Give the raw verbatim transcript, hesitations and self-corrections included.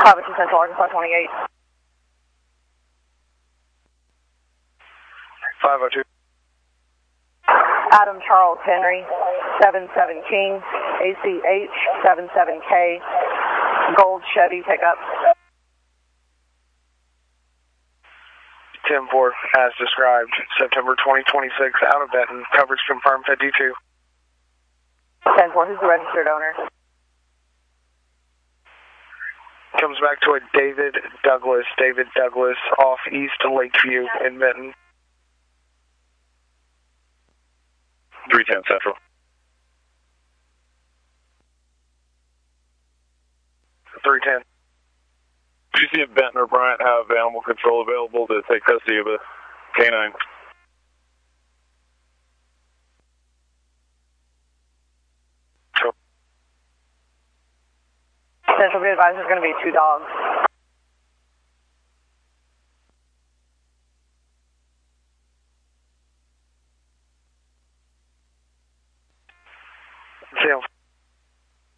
five oh two Central Arkansas twenty-eight. five oh two. Adam Charles Henry, seven seven King, A C H seven seven K, gold Chevy pickup. ten four, as described, September twenty twenty-six, out of Benton, coverage confirmed fifty-two. ten four, who's the registered owner? Comes back to a David Douglas, David Douglas, off East Lakeview in Benton. three ten Central. three ten. Do you see if Benton or Bryant have animal control available to take custody of a canine? Sure. Central View advisor is going to be two dogs. Sales.